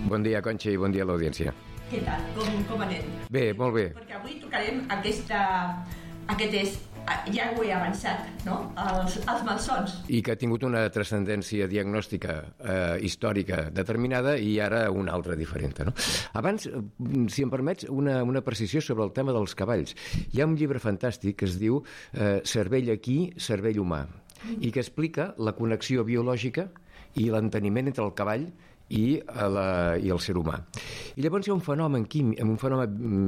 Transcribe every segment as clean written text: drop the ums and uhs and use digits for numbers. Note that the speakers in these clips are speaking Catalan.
Bon dia, Conxa, i bon dia a l'audiència. Què tal? Com anem? Bé, molt bé. Perquè avui tocarem ja ho he avançat, no? Els malsons. I que ha tingut una transcendència diagnòstica històrica determinada i ara una altra diferent, no? Abans, si em permets, una precisió sobre el tema dels cavalls. Hi ha un llibre fantàstic que es diu Cervell aquí, cervell humà, i que explica la connexió biològica i l'enteniment entre el cavall i el ser humà. I llavors hi ha un fenomen químic, un fenomen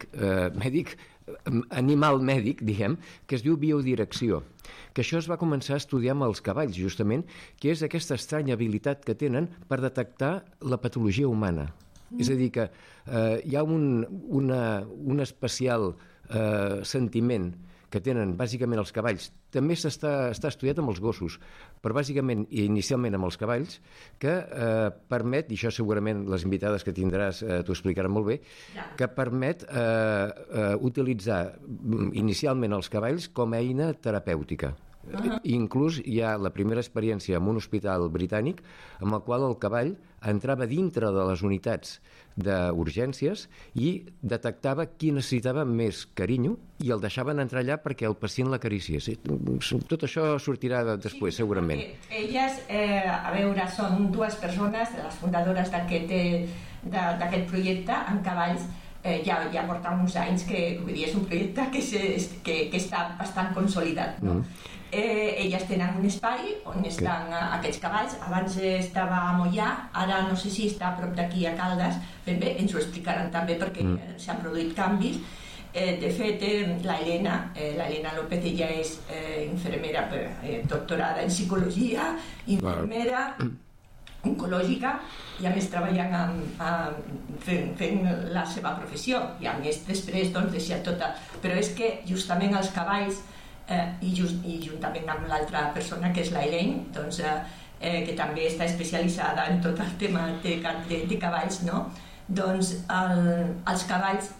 animal mèdic, diguem, que es diu biodirecció, que això es va començar a estudiar amb els cavalls, justament, que és aquesta estranya habilitat que tenen per detectar la patologia humana. És a dir, que hi ha un especial sentiment que tenen bàsicament els cavalls. També està estudiat amb els gossos, però bàsicament i inicialment amb els cavalls, que permet, i això segurament les invitades que tindràs t'ho explicaran molt bé, que permet utilitzar inicialment els cavalls com a eina terapèutica. Inclús hi ha la primera experiència en un hospital britànic amb el qual el cavall entrava dintre de les unitats d'urgències i detectava qui necessitava més carinyo i el deixaven entrar allà perquè el pacient l'acariciés. Tot això sortirà després, segurament. Elles, a veure, són dues persones, les fundadores d'aquest projecte amb cavalls. Ja porta uns anys que és un projecte que està bastant consolidat, no? Elles tenen un espai on estan aquests cavalls. Abans estava a Moià, ara no sé si està a prop d'aquí a Caldes. Ben bé, ens ho explicaran també perquè s'han produït canvis. De fet, la Elena López, ella és infermera doctorada en psicologia, infermera oncològica i a més treballant fent la seva professió i a més després deixar tota, però és que justament els cavalls i juntament amb l'altra persona que és la Elaine, que també està especialitzada en tot el tema de cavalls, no? Doncs els cavalls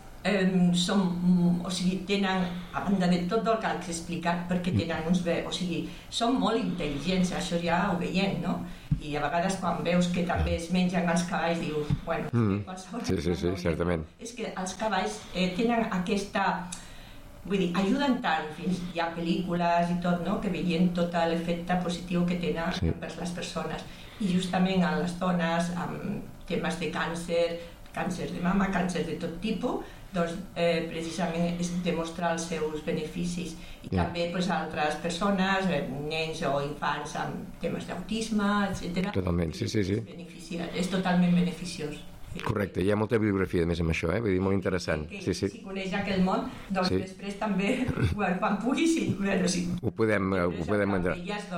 tenen, a banda de tot el que has explicat, perquè tenen són molt intel·ligents, això ja ho veiem, no? I a vegades quan veus que també es mengen els cavalls dius, bueno, qualsevol... Sí, certament. És que els cavalls tenen aquesta... Vull dir, ajuden tant, fins hi ha pel·lícules i tot, no?, que veient tot l'efecte positiu que tenen per les persones. I justament a les dones amb temes de càncer de mama, càncer de tot tipus, doncs precisament és demostrar els seus beneficis. I també altres persones, nens o infants amb temes d'autisme, etc. Totalment, sí. És totalment beneficiós. Correcte, hi ha molta bibliografia a més amb això, vull dir, molt interessant. Si coneix aquell món, doncs després també, quan pugui, ho podem entrar.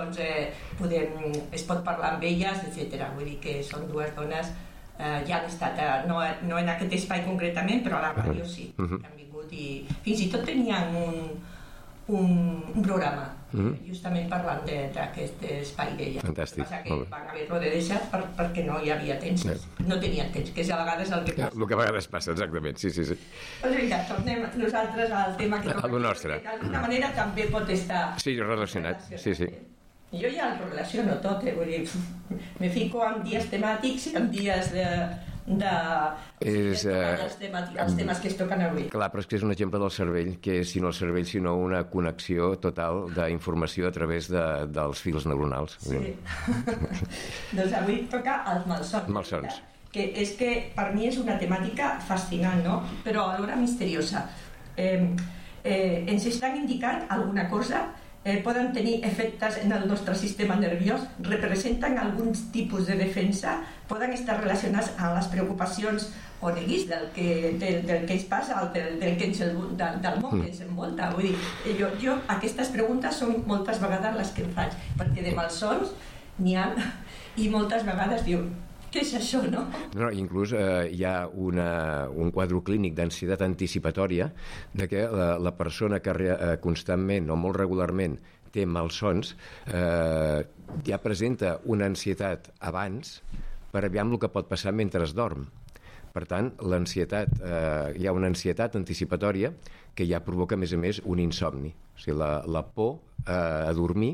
Es pot parlar amb elles, etc. Vull dir que són dues dones, ja han estat, no en aquest espai concretament, però a la ràdio sí, que han vingut i fins i tot tenien un programa justament parlant d'aquest espai d'ella. Fantàstic. Passa que van haver-lo de deixar perquè no hi havia temps, no tenien temps, que és a vegades el que passa. El que a vegades passa, exactament, sí. Doncs vinga, tornem nosaltres al tema que d'alguna manera també pot estar... Sí, relacionat, sí. Jo ja el relaciono tot, vull dir, me fico en dies temàtics i en dies els temes que es toquen avui. Clar, però és que és un exemple del cervell, que és, si no el cervell, sinó una connexió total d'informació a través dels fils neuronals. Sí. Doncs avui toca els malsons. Que és que per mi és una temàtica fascinant, no? Però alhora misteriosa. Ens estan indicant alguna cosa, poden tenir efectes en el nostre sistema nerviós, representen alguns tipus de defensa, poden estar relacionats amb les preocupacions o neguits del que ens passa, del món que ens envolta. Vull dir, jo aquestes preguntes són moltes vegades les que em faig, perquè de malsons n'hi ha, i moltes vegades diu, què és això, no? Inclús hi ha un quadre clínic d'ansietat anticipatòria de que la persona que constantment o molt regularment té malsons ja presenta una ansietat abans per aviam el que pot passar mentre es dorm. Per tant, hi ha una ansietat anticipatòria que ja provoca, a més, un insomni. O sigui, la por a dormir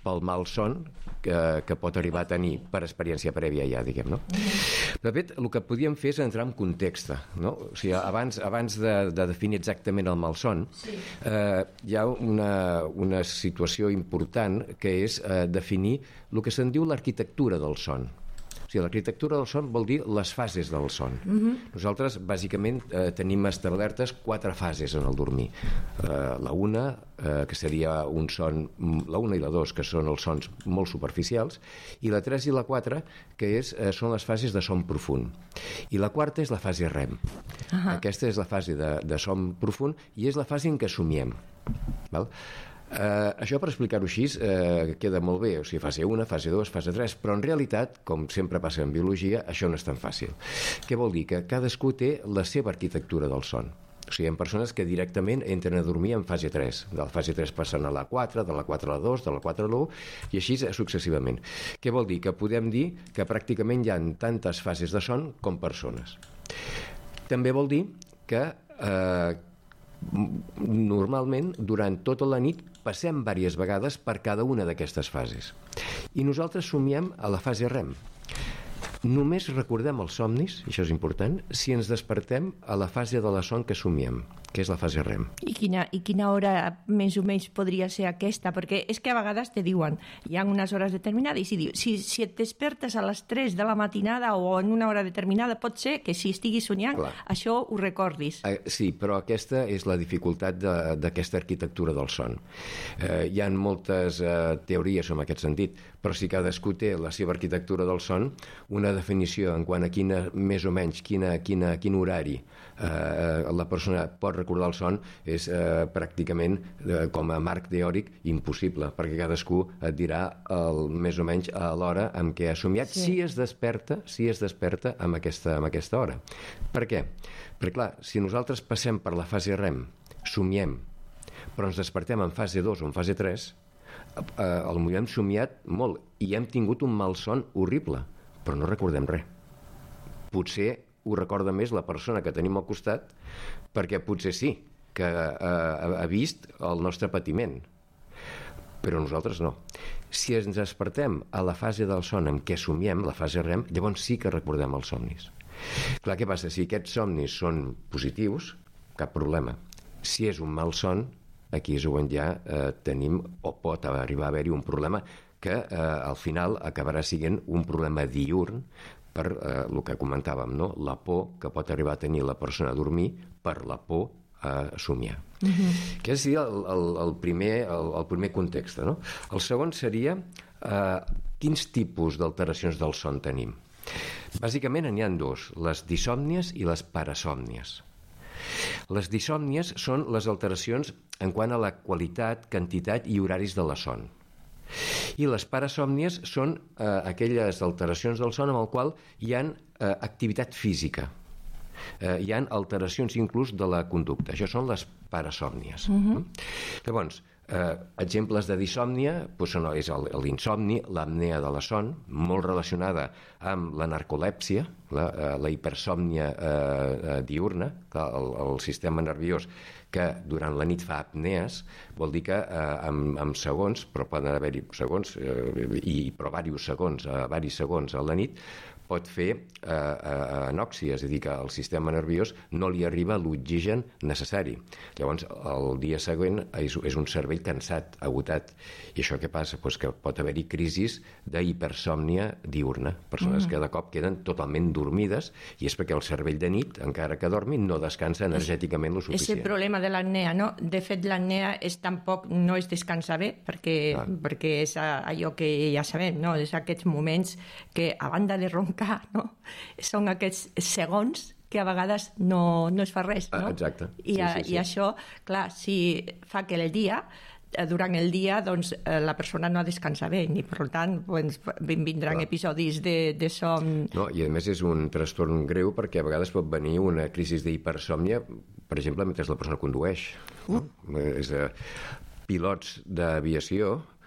pel malson que pot arribar a tenir per experiència prèvia ja, diguem, no? De fet, el que podíem fer és entrar en context, no? O sigui, abans de definir exactament el malson, hi ha una situació important que és definir el que se'n diu l'arquitectura del son. O sigui, l'arquitectura del son vol dir les fases del son. Nosaltres, bàsicament, tenim establertes 4 fases en el dormir. La 1, que seria un son... La 1 i la 2, que són els sons molt superficials, i la 3 i la 4, que són les fases de son profund. I la 4 és la fase REM. Aquesta és la fase de son profund i és la fase en què somiem. Val? Això, per explicar-ho així, queda molt bé, o sigui, fase 1, fase 2, fase 3, però en realitat, com sempre passa en biologia, això no és tan fàcil. Què vol dir? Que cadascú té la seva arquitectura del son. O sigui, hi ha persones que directament entren a dormir en fase 3. De la fase 3 passen a la 4, de la 4 a la 2, de la 4 a la 1, i així successivament. Què vol dir? Que podem dir que pràcticament hi ha tantes fases de son com persones. També vol dir que normalment, durant tota la nit, passem diverses vegades per cada una d'aquestes fases. I nosaltres somiem a la fase REM. Només recordem els somnis, i això és important, si ens despertem a la fase de la son que somiem, que és la fase REM. I quina hora més o menys podria ser aquesta? Perquè és que a vegades te diuen, hi ha unes hores determinades, i si et despertes a les 3 de la matinada o en una hora determinada, pot ser que si estiguis somiant, això ho recordis. Sí, però aquesta és la dificultat d'aquesta arquitectura del son. Hi ha moltes teories en aquest sentit, però si cadascú té la seva arquitectura del son, una definició en quant a més o menys quin horari la persona pot recordar el son és pràcticament, com a marc teòric, impossible, perquè cadascú et dirà més o menys a l'hora en què ha somiat, si es desperta amb aquesta hora. Per què? Perquè, clar, si nosaltres passem per la fase REM, somiem, però ens despertem en fase 2 o en fase 3, potser hem somiat molt i hem tingut un malson horrible, però no recordem res. Potser ho recorda més la persona que tenim al costat, perquè potser sí, que ha vist el nostre patiment, però nosaltres no. Si ens despertem a la fase del son en què somiem, la fase REM, llavors sí que recordem els somnis. Clar, què passa? Si aquests somnis són positius, cap problema. Si és un mal son, aquí és on ja tenim, o pot arribar a haver-hi un problema que al final acabarà sent un problema diürn per el que comentàvem, no? La por que pot arribar a tenir la persona a dormir per la por a somiar. Aquest seria el primer context, no? El segon seria quins tipus d'alteracions del son tenim. Bàsicament n'hi ha 2, les disòmnies i les parasòmnies. Les disòmnies són les alteracions en quant a la qualitat, quantitat i horaris de la son. I les parasòmnies són aquelles alteracions del son amb el qual hi ha activitat física. Hi ha alteracions inclús de la conducta. Això són les parasòmnies. Llavors, exemples de disòmnia és l'insomni, l'apnea de la son, molt relacionada amb la narcolèpsia, la hipersòmnia diürna, el sistema nerviós que durant la nit fa apnees, vol dir que en segons, però poden haver-hi segons, però diversos segons a la nit, pot fer anòxia, és a dir, que al sistema nerviós no li arriba l'oxigen necessari. Llavors, el dia següent és un cervell cansat, agotat. I això què passa? Pues que pot haver-hi crisis d'hipersòmnia diürna. Persones que de cop queden totalment dormides i és perquè el cervell de nit, encara que dormi, no descansa energèticament lo suficient. És el problema de l'apnea, no? De fet, l'apnea tampoc no es descansa bé, perquè és allò que ja sabem, no? És aquests moments que, a banda de roncar, no? Són aquests segons que a vegades no es fa res, no? Exacte. I això, clar, si fa que durant el dia doncs, la persona no descansa bé i per tant vindran episodis de son... No, i a més és un trastorn greu perquè a vegades pot venir una crisi d'hipersòmnia, per exemple, mentre la persona condueix. Pilots d'aviació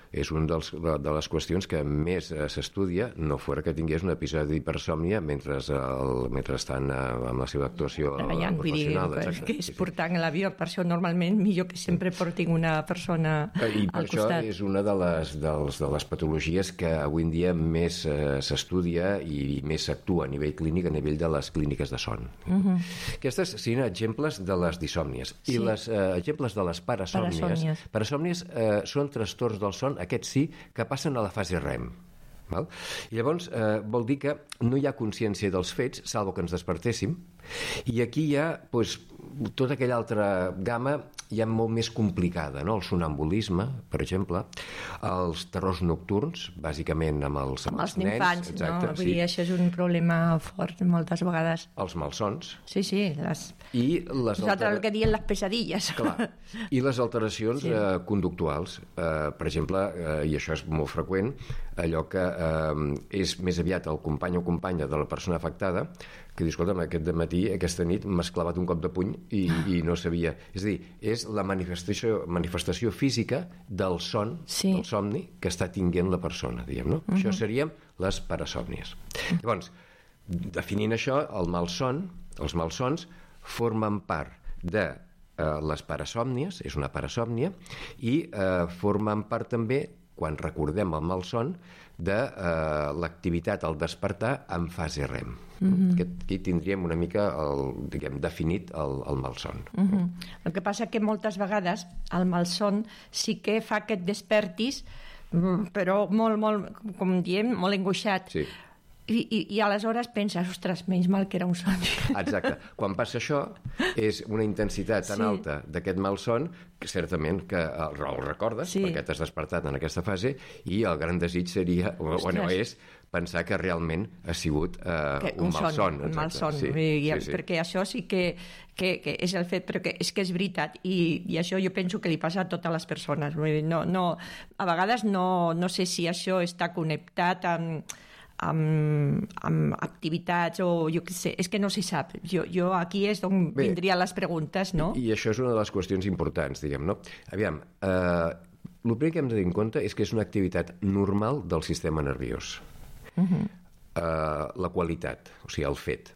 és una de les qüestions que més s'estudia, no fora que tingués un episodi d'hipersòmnia mentre estan amb la seva actuació professional. Que és portant a l'avió, per això normalment millor que sempre portin una persona al costat. I per això és una de les patologies que avui en dia més s'estudia i més s'actua a nivell clínic, a nivell de les clíniques de son. Aquestes serien exemples de les disòmnies. I els exemples de les parasòmnies són trastorns del son, aquests sí, que passen a la fase REM. Val? I llavors vol dir que no hi ha consciència dels fets, salvo que ens despertéssim, i aquí hi ha tota aquella altra gamma ja molt més complicada, no? El sonambulisme, per exemple, els terrors nocturns, bàsicament amb els nens. Infants, exacte, no? Vull dir, això és un problema fort moltes vegades. Els malsons. Sí. Nosaltres el que diem les pesadilles. Clar. I les alteracions conductuals. Per exemple, i això és molt freqüent, allò que és més aviat el company o companya de la persona afectada que diu, escolta'm, aquesta nit m'has clavat un cop de puny i no sabia. És a dir, és la manifestació física del son, del somni, que està tinguent la persona, diguem, no? Això serien les parasòmnies. Llavors, definint això, els malsons formen part de les parasòmnies, és una parasòmnia, i formen part també, quan recordem el malson, de l'activitat al despertar en fase REM. Aquí tindríem una mica definit el malson. El que passa que moltes vegades el malson sí que fa que et despertis, però molt, com diem, molt angoixat. Sí. I aleshores penses, ostres, menys mal que era un son. Exacte. Quan passa això, és una intensitat tan alta d'aquest malson que certament que el recordes, perquè t'has despertat en aquesta fase, i el gran desig seria, és pensar que realment ha sigut un malson. Un malson, perquè això sí que és el fet, però és que és veritat, i això jo penso que li passa a totes les persones. A vegades no sé si això està connectat amb activitats o jo què sé, és que no se sap. Jo aquí és on vindrien les preguntes, no? I això és una de les qüestions importants, diguem, no? Aviam, el primer que hem de tenir en compte és que és una activitat normal del sistema nerviós. La qualitat, o sigui, el fet.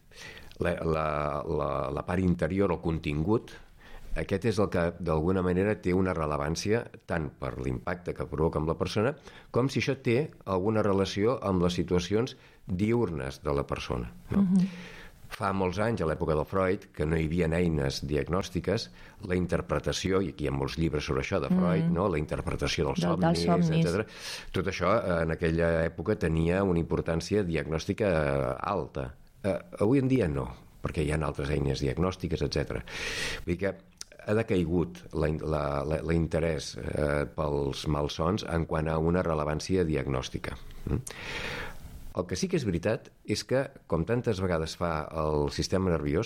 La part interior, el contingut, aquest és el que d'alguna manera té una rellevància tant per l'impacte que provoca amb la persona com si això té alguna relació amb les situacions diürnes de la persona, no? Fa molts anys, a l'època del Freud, que no hi havia eines diagnòstiques, la interpretació, i aquí hi ha molts llibres sobre això de Freud, no? La interpretació dels somnis, etc. Tot això en aquella època tenia una importància diagnòstica alta. Avui en dia no, perquè hi ha altres eines diagnòstiques, etc. Vull dir que ha decaigut l'interès pels malsons en quant a una rellevància diagnòstica. El que sí que és veritat és que, com tantes vegades fa el sistema nerviós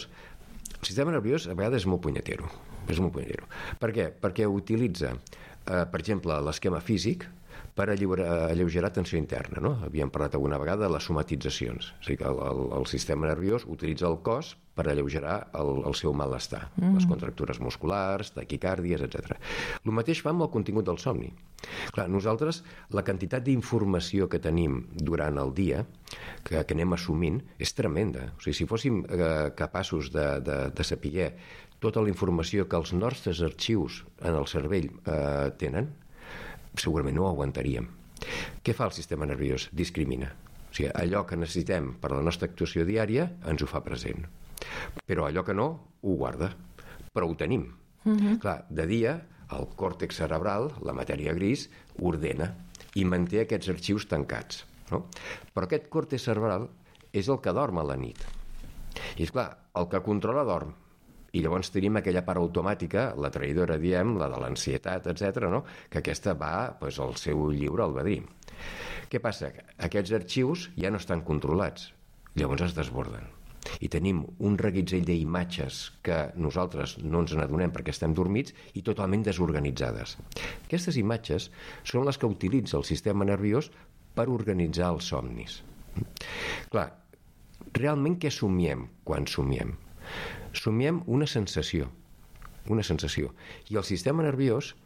a vegades és molt punyetero. Per què? Perquè utilitza, per exemple, l'esquema físic per alleugerar tensió interna, no? Havíem parlat alguna vegada de les somatitzacions. O sigui que el sistema nerviós utilitza el cos per alleugerar el seu malestar. Les contractures musculars, taquicàrdies, etc. El mateix fa amb el contingut del somni. Clar, nosaltres, la quantitat d'informació que tenim durant el dia, que anem assumint, és tremenda. O sigui, si fóssim capaços de saber tota la informació que els nostres arxius en el cervell tenen, segurament no ho aguantaríem. Què fa el sistema nerviós? Discrimina. O sigui, allò que necessitem per a la nostra actuació diària ens ho fa present. Però allò que no, ho guarda. Però ho tenim. Clar, de dia, el còrtex cerebral, la matèria gris, ordena i manté aquests arxius tancats, no? Però aquest còrtex cerebral és el que dorm a la nit. I, esclar, el que controla dorm. I llavors tenim aquella part automàtica, la traïdora, diem, la de l'ansietat, etc., no? Que aquesta va al seu lliure albedrí. Què passa? Aquests arxius ja no estan controlats, llavors es desborden. I tenim un reguitzell d'imatges que nosaltres no ens n'adonem perquè estem dormits i totalment desorganitzades. Aquestes imatges són les que utilitza el sistema nerviós per organitzar els somnis. Clar, realment què somiem quan somiem? Somiem una sensació. I el sistema nerviós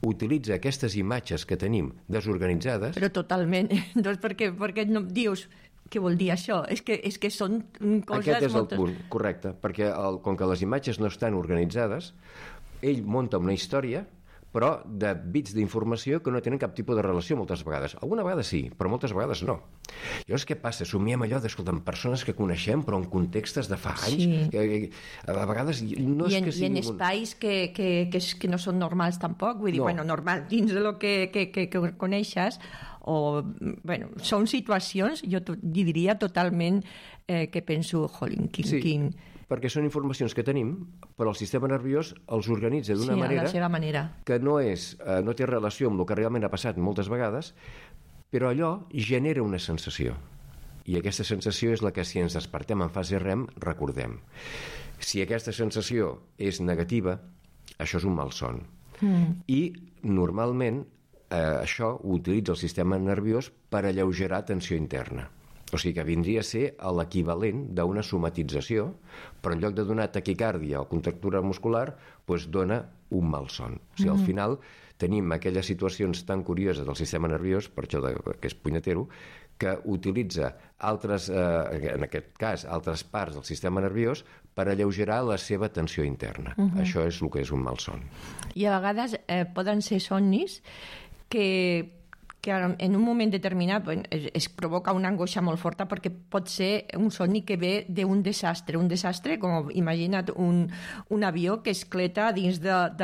utilitza aquestes imatges que tenim desorganitzades... Però totalment. Doncs perquè no dius... Què vol dir això? És que són coses... Aquest és el punt, correcte, perquè com que les imatges no estan organitzades, ell munta una història, però de bits d'informació que no tenen cap tipus de relació moltes vegades. Alguna vegada sí, però moltes vegades no. Llavors què passa? Somiem allò d'escoltar persones que coneixem, però en contextes de fa anys. Sí. A vegades no és que sigui... I en espais que no són normals tampoc, vull dir, bueno, normal, dins del que coneixes, o, bueno, són situacions, jo diria totalment que penso, jolín, quin... Perquè són informacions que tenim, però el sistema nerviós els organitza d'una manera, a la seva manera que no té relació amb el que realment ha passat moltes vegades, però allò genera una sensació. I aquesta sensació és la que, si ens despertem en fase REM, recordem. Si aquesta sensació és negativa, això és un malson. I, normalment, això ho utilitza el sistema nerviós per alleugerar tensió interna. O sigui que vindria a ser l'equivalent d'una somatització, però en lloc de donar taquicàrdia o contractura muscular, doncs dona un malson. O sigui, al final tenim aquelles situacions tan curioses del sistema nerviós, per això que és punyetero, que utilitza altres, en aquest cas, altres parts del sistema nerviós per alleugerar la seva tensió interna. Això és el que és un malson. I a vegades poden ser somnis que en un moment determinat es provoca una angoixa molt forta perquè pot ser un somni que ve d'un desastre, com imagina't un avió que esclata dins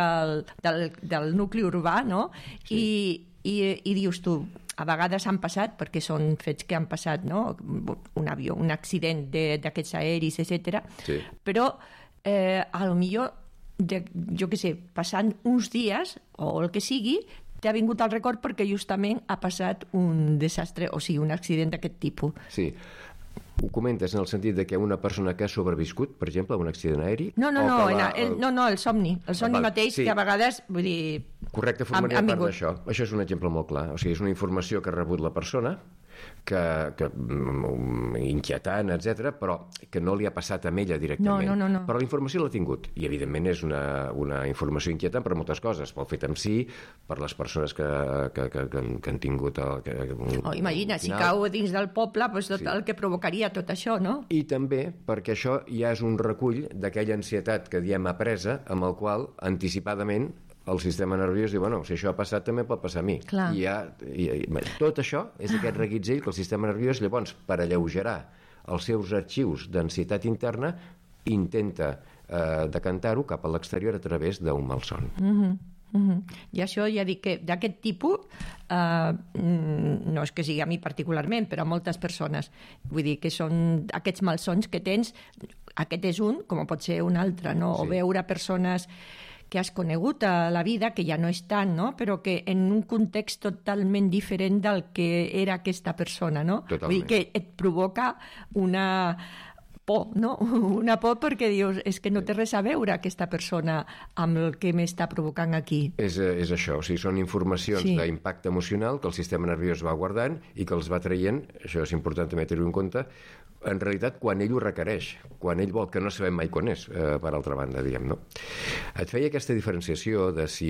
del nucli urbà, no? Sí. I dius tu, a vegades han passat, perquè són fets que han passat, no? Un avió, un accident d'aquests aeris, etc. Sí. Però a lo millor, jo què sé, passant uns dies, o el que sigui, t'ha vingut al record perquè justament ha passat un desastre, o sigui, un accident d'aquest tipus. Sí. Ho comentes en el sentit de que una persona que ha sobreviscut, per exemple, a un accident aeri? No, el somni. El somni mateix, sí. Que a vegades, vull dir... Correcte, formaria part d'això. Això és un exemple molt clar. O sigui, és una informació que ha rebut la persona, que inquietant, etc, però que no li ha passat a ella directament. No. Però la informació l'ha tingut. I, evidentment, és una informació inquietant per moltes coses. Pel fet en si, per les persones que han tingut... Imagina, si cau dins del poble, doncs tot el que provocaria tot això, no? I també perquè això ja és un recull d'aquella ansietat que diem apresa, amb el qual, anticipadament, el sistema nerviós diu, bueno, si això ha passat també pot passar a mi. Clar. Tot això és aquest reguitzell que el sistema nerviós, llavors, per alleugerar els seus arxius d'ansietat interna, intenta decantar-ho cap a l'exterior a través d'un malson. I això ja dic que d'aquest tipus no és que sigui a mi particularment, però a moltes persones, vull dir que són aquests malsons que tens, aquest és un, com pot ser un altre, no? Sí. O veure persones que has conegut a la vida, que ja no estan, no? Però que en un context totalment diferent del que era aquesta persona, no? Totalment. Vull dir que et provoca una por, no? Una por perquè dius, és que no té res a veure aquesta persona amb el que m'està provocant aquí. És això, o sigui, són informacions d'impacte emocional que el sistema nerviós va guardant i que els va traient, això és important també tenir-ho en compte, en realitat quan ell ho requereix, quan ell vol, que no sabem mai quan és, per altra banda, diguem, no? Et feia aquesta diferenciació de si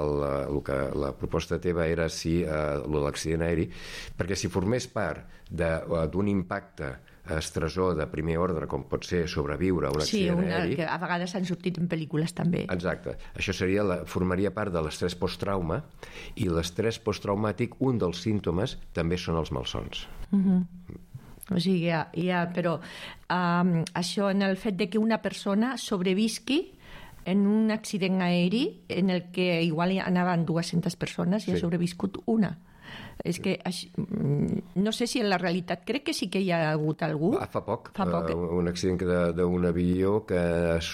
la proposta teva era si l'accident aeri, perquè si formés part d'un impacte estressor de primer ordre, com pot ser sobreviure a un accident aeri... Sí, que a vegades han sortit en pel·lícules també. Exacte. Això formaria part de l'estrès posttrauma, i l'estrès posttraumàtic, un dels símptomes també són els malsons. O sigui, però això en el fet de que una persona sobrevisqui en un accident aeri en el que igual anaven 200 persones i ha sobreviscut una. És que no sé si en la realitat crec que sí que hi ha hagut algú. Fa poc. Un accident d'un avió que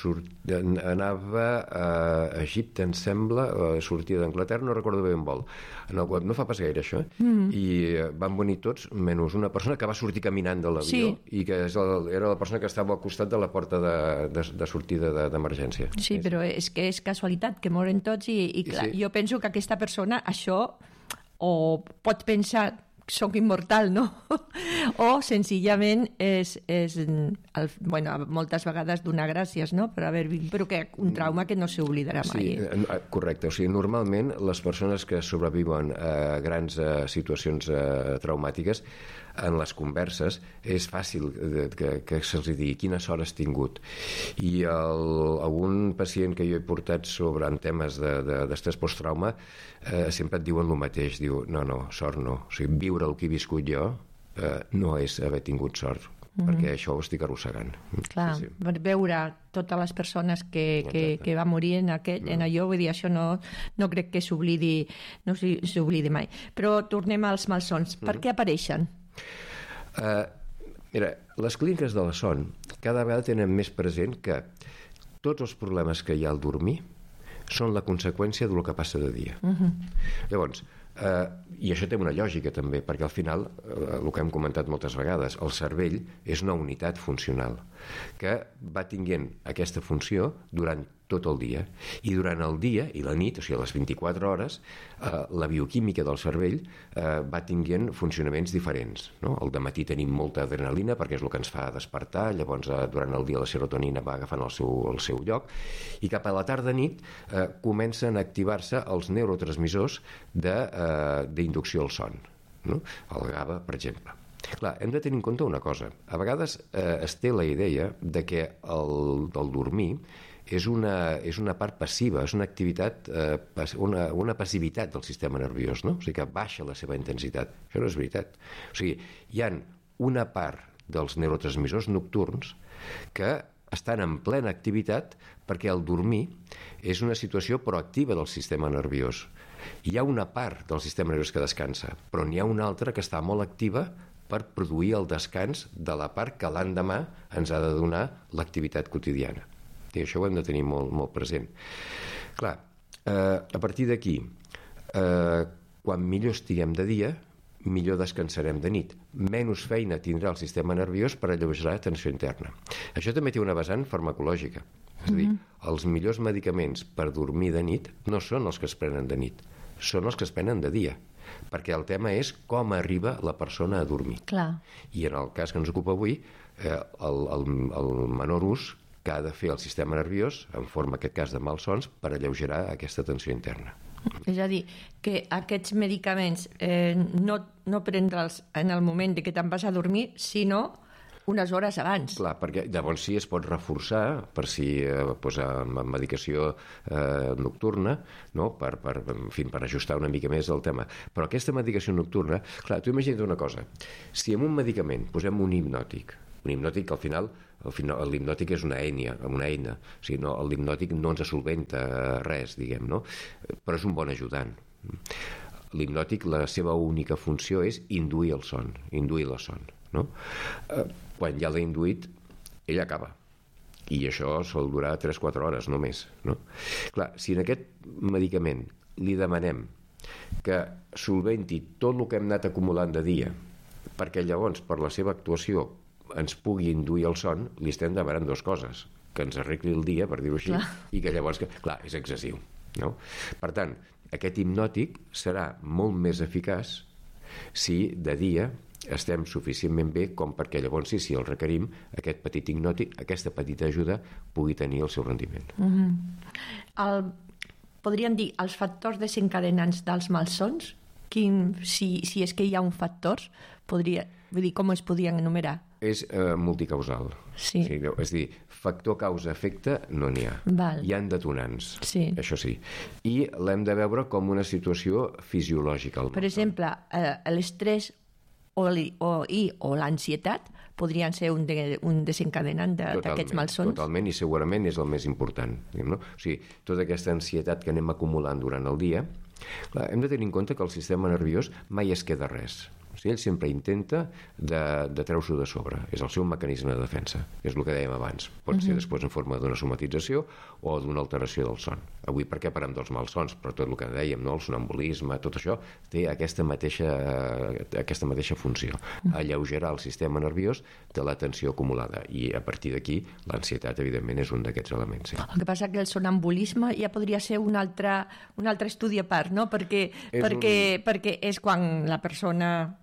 anava a Egipte, em sembla, sortia d'Anglaterra, no recordo bé on vol. No fa pas gaire això, i van venir tots, menys una persona que va sortir caminant de l'avió, i que era la persona que estava al costat de la porta de sortida d'emergència. Sí, però és que és casualitat que moren tots i clar, jo penso que aquesta persona això o pot pensar soc immortal, no? O senzillament moltes vegades donar gràcies, no? Per haver vingut, però que un trauma que no s'oblidarà mai. Sí, correcte. O sigui, normalment les persones que sobreviuen a grans situacions traumàtiques, en les converses és fàcil que se'ls digui quina sort has tingut. I algun pacient que jo he portat en temes d'estrès posttrauma sempre et diuen el mateix, diu, no, sort no. O sigui, viure el que he viscut jo no és haver tingut sort, perquè això ho estic arrossegant. Clar, sí. Per veure totes les persones que va morir en allò, vull dir, això no crec que s'oblidi mai. Però tornem als malsons. Per què apareixen? Mira, les clíniques de la son cada vegada tenen més present que tots els problemes que hi ha al dormir són la conseqüència del que passa de dia. Llavors, i això té una lògica també, perquè al final, el que hem comentat moltes vegades, el cervell és una unitat funcional que va tinguent aquesta funció durant tot el dia, i durant el dia i la nit, o sigui a les 24 hores, la bioquímica del cervell va tinguent funcionaments diferents, no? Al dematí tenim molta adrenalina perquè és el que ens fa despertar, llavors durant el dia la serotonina va agafant el seu lloc, i cap a la tarda-nit comencen a activar-se els neurotransmissors d'inducció al son, no? El GABA, per exemple. Clar, hem de tenir en compte una cosa. A vegades es té la idea de que el dormir és una part passiva, és una activitat, una passivitat del sistema nerviós, no? O sigui que baixa la seva intensitat. Això no és veritat. O sigui, hi ha una part dels neurotransmissors nocturns que estan en plena activitat perquè el dormir és una situació proactiva del sistema nerviós. Hi ha una part del sistema nerviós que descansa, però n'hi ha una altra que està molt activa per produir el descans de la part que l'endemà ens ha de donar l'activitat quotidiana. I això ho hem de tenir molt, molt present. Clar, a partir d'aquí, quan millor estiguem de dia, millor descansarem de nit. Menys feina tindrà el sistema nerviós per alleugerar la tensió interna. Això també té una vessant farmacològica. És a dir, els millors medicaments per dormir de nit no són els que es prenen de nit, són els que es prenen de dia, perquè el tema és com arriba la persona a dormir. Clar. I en el cas que ens ocupa avui, el menor ús que ha de fer el sistema nerviós, en forma, en aquest cas, de malsons, per alleugerar aquesta tensió interna. És a dir, que aquests medicaments no prendre'ls en el moment que te'n vas a dormir, sinó unes hores abans. Clar, perquè llavors sí es pot reforçar per si amb medicació nocturna, no? per ajustar una mica més el tema. Però aquesta medicació nocturna, clar, tu imagina't una cosa, si en un medicament posem un hipnòtic que al final l'hipnòtic és una eina, o sigui, l'hipnòtic no ens solventa res, diguem, no? Però és un bon ajudant. L'hipnòtic, la seva única funció és induir el son, induir la son, no? Quan ja l'ha induït, ell acaba. I això sol durar 3-4 hores només, no? Clar, si en aquest medicament li demanem que solventi tot el que hem anat acumulant de dia, perquè llavors, per la seva actuació, ens pugui induir el son, li estem demanant dues coses: que ens arregli el dia, per dir-ho així, i que llavors, clar, és excessiu, no? Per tant, aquest hipnòtic serà molt més eficaç si de dia estem suficientment bé com perquè llavors, si el requerim, aquest petit hipnòtic, aquesta petita ajuda, pugui tenir el seu rendiment. Podríem dir els factors desencadenants dels malsons? Si és que hi ha un factor, vull dir, com es podrien enumerar? És multicausal. Sí. És dir, factor causa-efecte no n'hi ha. Val. Hi ha detonants, sí. Això sí. I l'hem de veure com una situació fisiològica. Per exemple, l'estrès o l'ansietat podrien ser un desencadenant d'aquests malsons? Totalment, i segurament és el més important. No? O sigui, tota aquesta ansietat que anem acumulant durant el dia, clar, hem de tenir en compte que el sistema nerviós mai es queda res. O sigui, ell sempre intenta de treure-s'ho de sobre. És el seu mecanisme de defensa. És el que dèiem abans. Pot ser després en forma d'una somatització o d'una alteració del son. Avui per què parlem dels malsons? Però tot el que dèiem, no? El sonambulisme, tot això té aquesta mateixa funció. Alleugerar el sistema nerviós de la tensió acumulada. I a partir d'aquí, l'ansietat, evidentment, és un d'aquests elements. Sí. El que passa que el sonambulisme ja podria ser un altre estudi a part, no? Perquè és quan la persona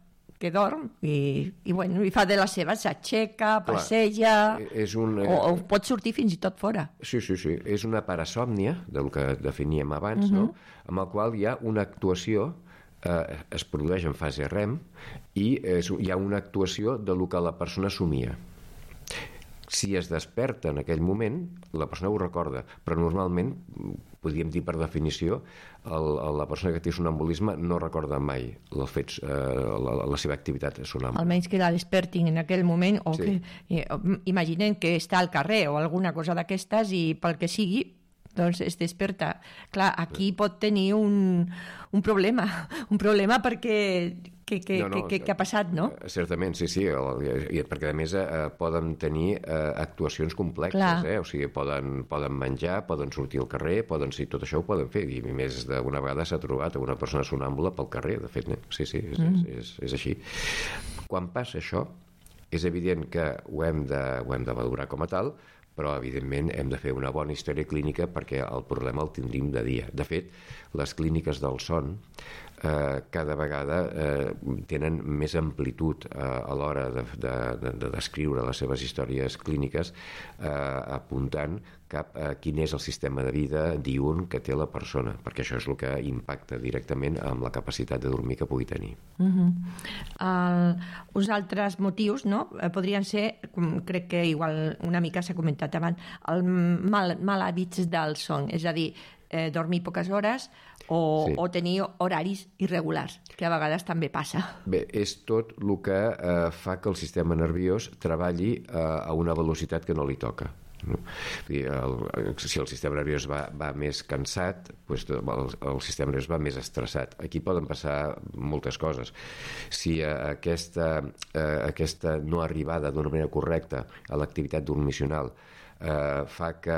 que dorm i fa de les seves, s'aixeca, passeja, o pot sortir fins i tot fora. Sí, és una parasòmnia, del que definíem abans, no? Amb el qual hi ha una actuació, es produeix en fase REM, i hi ha una actuació de lo que la persona somia. Si es desperta en aquell moment, la persona ho recorda, però normalment, podríem dir per definició, la persona que té sonambulisme no recorda mai els fets, la seva activitat sonàmbula. Almenys que la despertin en aquell moment, o que imaginen que està al carrer o alguna cosa d'aquestes i pel que sigui, doncs es desperta. Clar, aquí pot tenir un problema perquè què ha passat, no? Certament, sí, perquè a més poden tenir actuacions complexes, o sigui, poden menjar, poden sortir al carrer, tot això ho poden fer, i més d'una vegada s'ha trobat una persona sonàmbula pel carrer, de fet, sí, és així. Quan passa això, és evident que ho hem de valorar com a tal, però evidentment hem de fer una bona història clínica perquè el problema el tindrim de dia. De fet, les clíniques del son cada vegada tenen més amplitud a l'hora de descriure les seves històries clíniques, apuntant cap a quin és el sistema de vida diürn que té la persona, perquè això és el que impacta directament amb la capacitat de dormir que pugui tenir. Uns altres motius, no? Podrien ser, crec que igual una mica s'ha comentat abans, el mal hàbits del son, és a dir, dormir poques hores o tenir horaris irregulars, que a vegades també passa. Bé, és tot el que fa que el sistema nerviós treballi a una velocitat que no li toca. Si el sistema nerviós va més cansat, el sistema nerviós va més estressat. Aquí poden passar moltes coses. Si aquesta no arribada d'una manera correcta a l'activitat dormicional fa que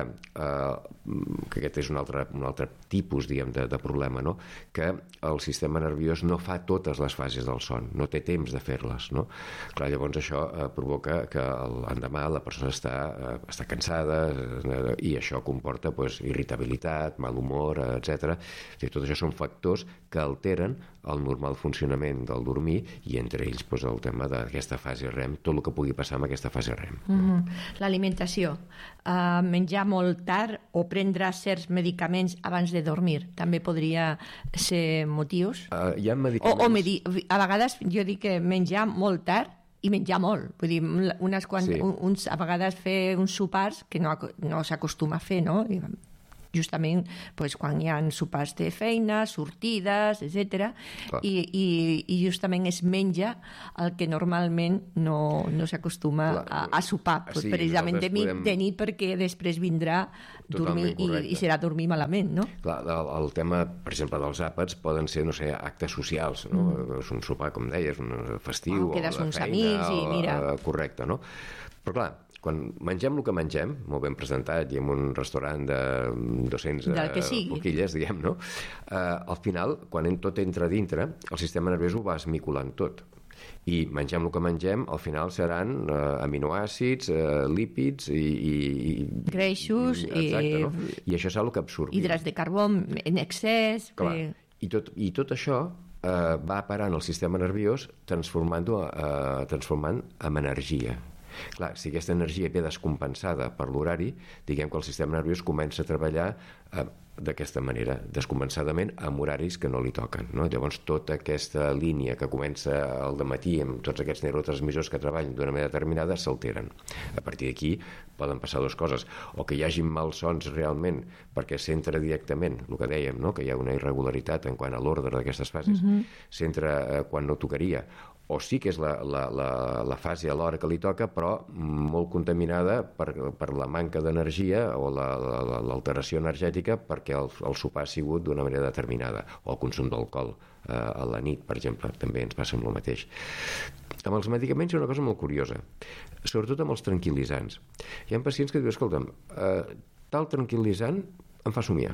aquest és un altre tipus, diguem, de problema, no? Que el sistema nerviós no fa totes les fases del son, no té temps de fer-les, no? Clar, llavors això provoca que l'endemà la persona està cansada i això comporta irritabilitat, mal humor, etc. Tot això són factors que alteren el normal funcionament del dormir i entre ells el tema d'aquesta fase REM, tot el que pugui passar amb aquesta fase REM. L'alimentació. Menjar molt tard o prendre certs medicaments abans de dormir també podria ser motius? Hi ha medicaments... A vegades jo dic que menjar molt tard i menjar molt. Vull dir, a vegades fer uns sopars que no s'acostuma a fer, no? Justament quan hi ha sopars de feina, sortides, etc. I justament es menja el que normalment no s'acostuma a sopar, precisament de nit, perquè després vindrà dormir i serà dormir malament, no? Clar, el tema, per exemple, dels àpats poden ser, no sé, actes socials, no? És un sopar, com deies, un festiu, o de feina, amics i mira... Correcte, no? Però clar, quan mengem el que mengem, molt ben presentat i en un restaurant de 200 boquilles, diguem, no? Al final, quan tot entra dintre, el sistema nerviós ho va esmiculant tot. I mengem el que mengem, al final seran aminoàcids, lípids i greixos, exacte, no? I això és el que absorbim. Hidrats de carbó en excés... Clar. I tot això va parar en el sistema nerviós transformant en energia. Clar, si aquesta energia ve descompensada per l'horari, diguem que el sistema nerviós comença a treballar d'aquesta manera, descompensadament, amb horaris que no li toquen, no? Llavors, tota aquesta línia que comença al dematí amb tots aquests neurotransmissors que treballen d'una manera determinada s'alteren. A partir d'aquí poden passar dues coses, o que hi hagi malsons realment perquè s'entra directament, el que dèiem, no? Que hi ha una irregularitat en quant a l'ordre d'aquestes fases, s'entra quan no tocaria, o sí que és la fase a l'hora que li toca, però molt contaminada per la manca d'energia o l'alteració energètica perquè el sopar ha sigut d'una manera determinada, o el consum d'alcohol a la nit, per exemple, també ens passa amb el mateix. Amb els medicaments hi ha una cosa molt curiosa, sobretot amb els tranquil·litzants. Hi ha pacients que diuen, escolta'm, tal tranquil·litzant em fa somiar,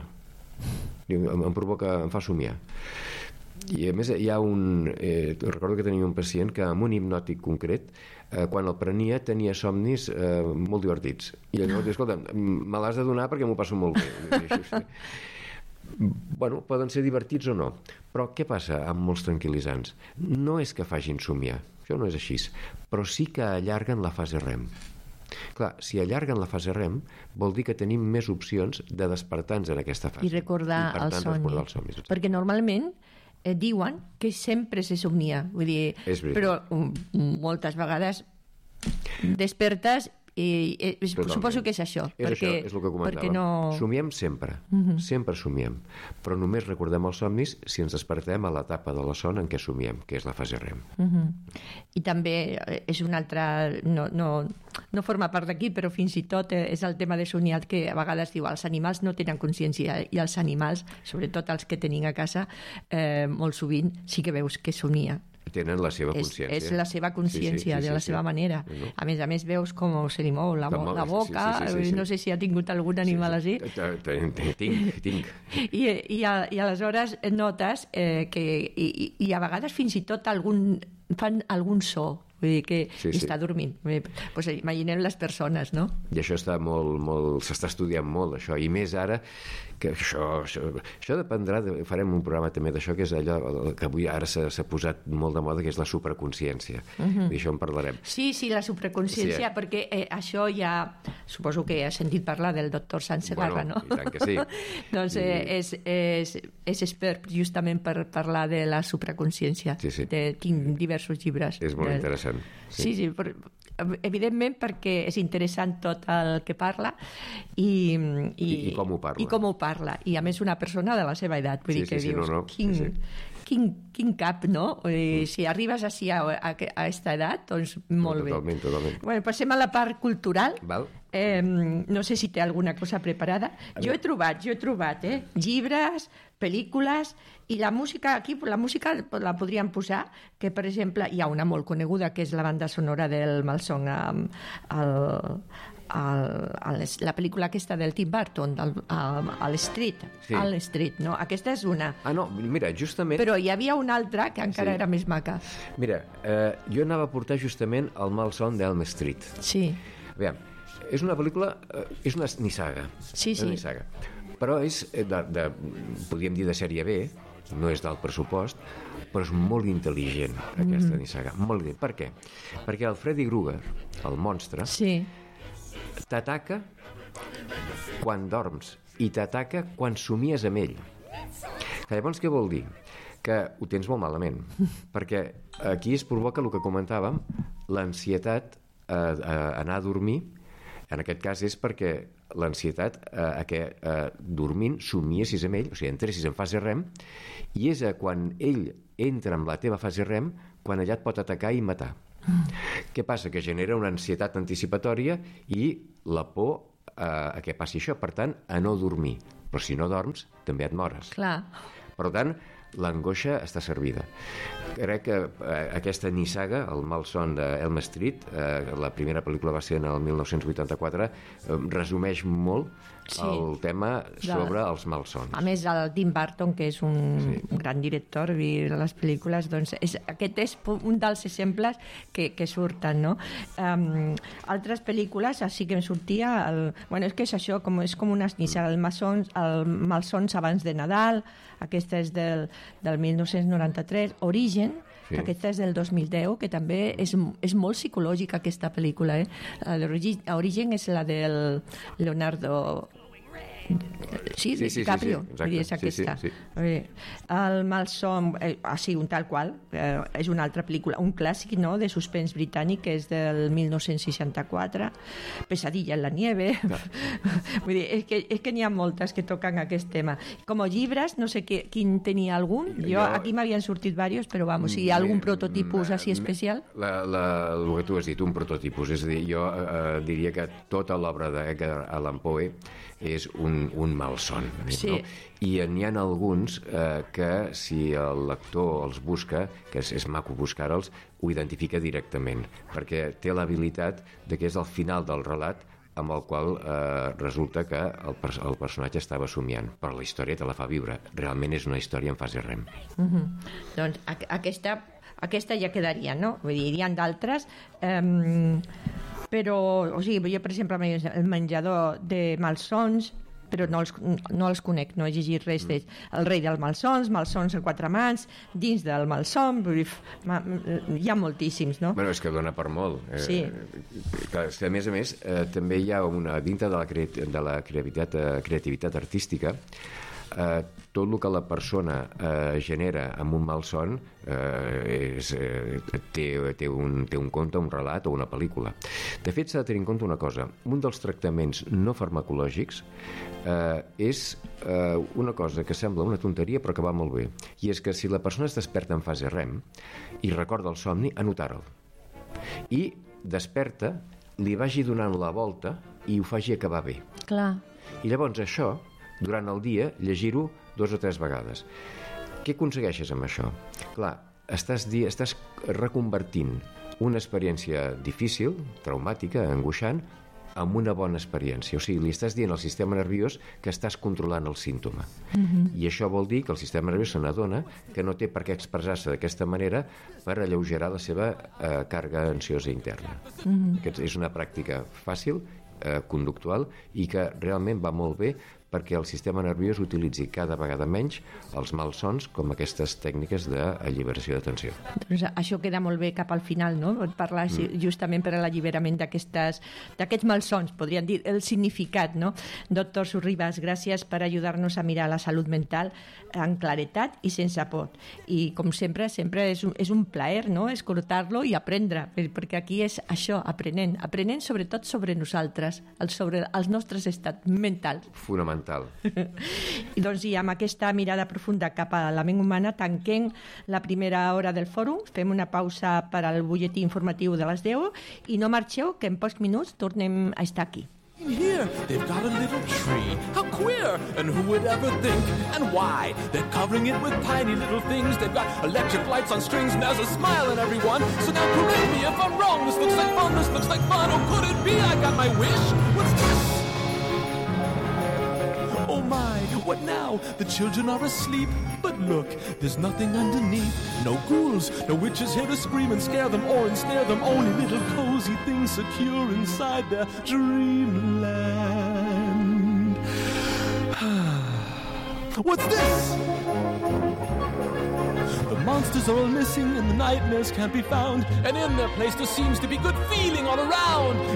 em fa somiar. I a més hi ha recordo que tenia un pacient que amb un hipnòtic concret quan el prenia tenia somnis molt divertits i llavors diu, escolta, me l'has de donar perquè m'ho passo molt bé. Bueno, poden ser divertits o no, però què passa amb molts tranquil·litzants? No és que facin somiar, això no és així, però sí que allarguen la fase REM. Clar, si allarguen la fase REM vol dir que tenim més opcions de despertar-nos en aquesta fase. I recordar el somni. Perquè normalment diuen que sempre se somnia, vull dir, però moltes vegades despertes i suposo que és això. Això, és el que comentàvem. Somiem sempre, sempre somiem, però només recordem els somnis si ens despertem a l'etapa de la son en què somiem, que és la fase REM. I també és una altra... No forma part d'aquí, però fins i tot és el tema de somiar que a vegades diu els animals no tenen consciència i els animals, sobretot els que tenim a casa, molt sovint sí que veus que somia. Tenen la seva consciència. És la seva consciència, de la seva manera. A més, veus com se li mou la boca. No sé si ha tingut algun animal així. Tinc. I aleshores notes que i a vegades fins i tot fan algun so. Vull dir que està dormint. Pues imaginem les persones, no? I això està s'està estudiant molt, això. I més ara, que això dependrà, farem un programa també d'això, que és allò que avui ara s'ha posat molt de moda, que és la supraconsciència. D'això en parlarem. Sí, la supraconsciència, perquè això ja... Suposo que has sentit parlar del doctor Sansegarra, no? I tant que sí. Doncs és expert justament per parlar de la supraconsciència. Tinc diversos llibres. És molt interessant. Sí, evidentment perquè és interessant tot el que parla i com ho parla. I com ho parla. I a més una persona de la seva edat. Vull dir que dius, quin cap, no? Si arribes així a aquesta edat, doncs molt bé. Totalment. Bueno, passem a la part cultural. Val. No sé si té alguna cosa preparada. Jo he trobat llibres, pel·lícules, i la música, aquí la música la podríem posar, que per exemple hi ha una molt coneguda, que és la banda sonora del Malson, la pel·lícula aquesta del Tim Burton, al Street, al Street, no? Aquesta és una. No, mira, justament... Però hi havia una altra que encara era més maca. Mira, jo anava a portar justament el Malson d'Elm Street. Sí. Aviam, és una pel·lícula, és una nissaga. Sí. Una nissaga. Però és, podríem dir, de sèrie B, no és d'alt pressupost, però és molt intel·ligent, aquesta nissaga. Molt bé. Per què? Perquè el Freddy Krueger, el monstre, t'ataca quan dorms i t'ataca quan somies amb ell. Llavors, què vol dir? Que ho tens molt malament, perquè aquí es provoca el que comentàvem, l'ansietat a anar a dormir. En aquest cas és perquè l'ansietat que dormint somiessis amb ell, o sigui, entressis en fase REM, i és quan ell entra en la teva fase REM quan allà et pot atacar i matar. Què passa? Que genera una ansietat anticipatòria i la por a què passi això, per tant, a no dormir. Però si no dorms, també et mores. Clar. Per tant, l'angoixa està servida. Crec que aquesta nissaga, el Malson d'Elm Street, la primera pel·lícula va ser en el 1984, resumeix molt el tema sobre els malsons. A més, el Tim Burton, que és un gran director, i les pel·lícules, doncs, aquest és un dels exemples que surten, no? Altres pel·lícules, així que em sortia... és que és això, és com una nissaga, el Malsons abans de Nadal, aquesta és del 1993, Origen, que aquesta és del 2010, que també és molt psicològica, aquesta pel·lícula. Origen és la del Leonardo... Sí, DiCaprio, és aquesta. El Malson, un tal qual, és una altra pel·lícula, un clàssic, no?, de suspens britànic, que és del 1964, Pesadilla en la nieve. Vull dir, és que n'hi ha moltes que toquen aquest tema. Com a llibres, no sé quin tenia algun, aquí m'havien sortit diversos, però vamos, si hi ha algun prototipus així especial? El que tu has dit, un prototipus, és a dir, jo diria que tota l'obra d'Edgar Allan Poe és un malson. Sí. No? I n'hi ha alguns que, si el lector els busca, que és maco buscar-los, ho identifica directament, perquè té l'habilitat de que és el final del relat amb el qual resulta que el personatge estava somiant, però la història te la fa viure. Realment és una història en fase REM. Doncs aquesta ja quedaria, no? Vull dir, hi ha d'altres... però, o sigui, jo, per exemple, el menjador de malsons, però no els conec, no he llegit res d'ells. El rei dels malsons a quatre mans, dins del malson, hi ha moltíssims, no? Bueno, és que dona per molt. Sí. A més, també hi ha dintre de la creativitat artística, tot el que la persona genera amb un malson té un conte, un relat o una pel·lícula. De fet, s'ha de tenir en compte una cosa. Un dels tractaments no farmacològics és una cosa que sembla una tonteria però que va molt bé, i és que si la persona es desperta en fase REM i recorda el somni, anotar-ho. I desperta, li vagi donant la volta i ho faci acabar bé. Clar. I llavors això, durant el dia, llegir-ho 2 o 3 vegades. Què aconsegueixes amb això? Clar, estàs reconvertint una experiència difícil, traumàtica, angoixant, amb una bona experiència. O sigui, li estàs dient al sistema nerviós que estàs controlant el símptoma. I això vol dir que el sistema nerviós se n'adona que no té per què expressar-se d'aquesta manera per alleugerar la seva càrrega ansiosa interna. És una pràctica fàcil, conductual, i que realment va molt bé perquè el sistema nerviós utilitzi cada vegada menys els malsons com aquestes tècniques d'alliberació de tensió. Doncs això queda molt bé cap al final, no? Parlar justament per a l'alliberament d'aquests malsons, podríem dir, el significat, no? Doctor Sorribas, gràcies per ajudar-nos a mirar la salut mental en claretat i sense por. I, com sempre és un plaer, no?, escoltar-lo i aprendre, perquè aquí és això, aprenent sobretot sobre nosaltres, sobre els nostres estats mentals. Fonamental. I doncs, i amb aquesta mirada profunda cap a la ment humana, tanquem la primera hora del fòrum, fem una pausa per al butlletí informatiu de les 10 i no marxeu, que en pocs minuts tornem a estar aquí. Here, they've got a little tree. How queer! And who would ever think? And why? They're covering it with tiny little things. They've got electric lights on strings, and there's a smile in everyone. So now correct me if I'm wrong. This looks like fun, this looks like fun. Oh, could it be I got my wish? What's this? Oh my, what now? The children are asleep. But look, there's nothing underneath. No ghouls, no witches here to scream and scare them or ensnare them. Only little cozy things secure inside their dreamland. What's this? The monsters are all missing and the nightmares can't be found. And in their place there seems to be good feeling all around.